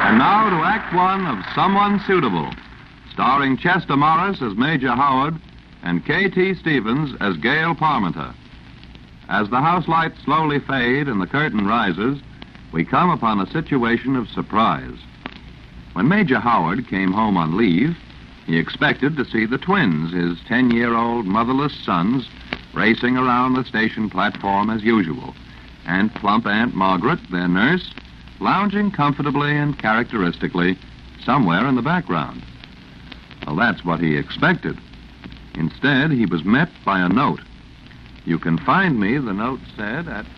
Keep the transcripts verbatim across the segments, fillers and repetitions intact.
And now to Act One of Someone Suitable, starring Chester Morris as Major Howard and K T Stevens as Gail Parmenter. As the house lights slowly fade and the curtain rises, we come upon a situation of surprise. When Major Howard came home on leave, he expected to see the twins, his ten-year-old motherless sons, racing around the station platform as usual, and plump Aunt Margaret, their nurse, lounging comfortably and characteristically somewhere in the background. Well, that's what he expected. Instead, he was met by a note. You can find me, the note said, at...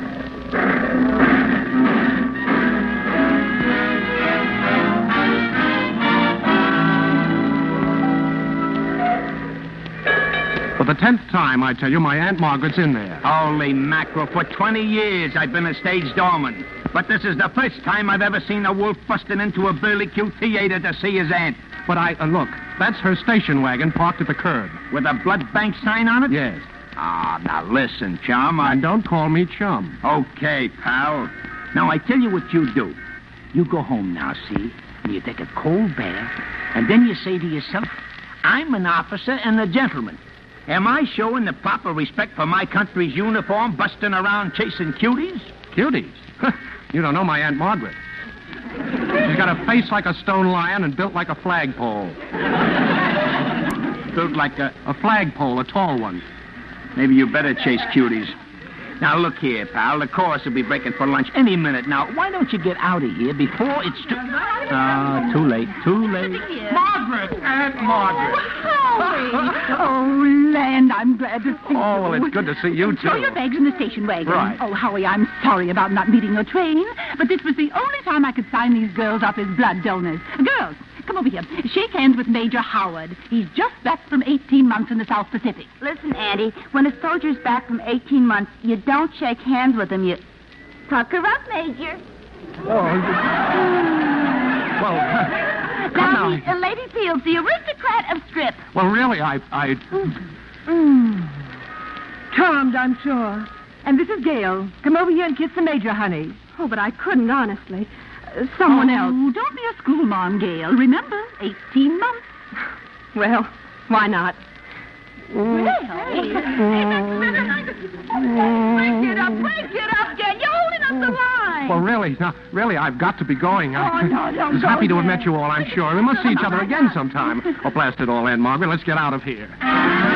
For the tenth time, I tell you, my Aunt Margaret's in there. Holy mackerel, for twenty years I've been a stage doorman. But this is the first time I've ever seen a wolf busting into a Burley-Q theater to see his aunt. But I, uh, look, that's her station wagon parked at the curb. With a blood bank sign on it? Yes. Ah, now listen, chum. I... And don't call me chum. Okay, pal. Now, I tell you what you do. You go home now, see? And you take a cold bath. And then you say to yourself, I'm an officer and a gentleman. Am I showing the proper respect for my country's uniform, busting around chasing cuties? Cuties? You don't know my Aunt Margaret. She's got a face like a stone lion and built like a flagpole. Built like a... A flagpole, a tall one. Maybe you better chase cuties. Now, look here, pal. The chorus will be breaking for lunch any minute. Now, why don't you get out of here before it's too... Ah, uh, too late, too late. Margaret! Aunt Margaret! Howie! Oh, land, I'm glad to see you. Oh, well, it's good to see you, too. Throw your bags in the station wagon. Right. Oh, Howie, I'm sorry about not meeting your train, but this was the only time I could sign these girls up as blood donors. Girls, come over here. Shake hands with Major Howard. He's just back from eighteen months in the South Pacific. Listen, Andy, when a soldier's back from eighteen months, you don't shake hands with him. You pucker up, Major. Oh, well, uh, now, now. he's uh, Lady Fields, the aristocrat of strip. Well, really, I... I... Mm. Charmed, I'm sure. And this is Gail. Come over here and kiss the Major, honey. Oh, but I couldn't, honestly. Uh, someone oh, else. Don't be a schoolmarm, Gail. Remember, eighteen months. Well, why not? Well, hey, hey, that's break it up, break it up, Gail. You're holding up the line. Well, really, now, really, I've got to be going. I, Oh, no, don't I was go happy to have yet. met you all, I'm sure. We must see each other again sometime. Oh, blast it all, Aunt Margaret. Let's get out of here.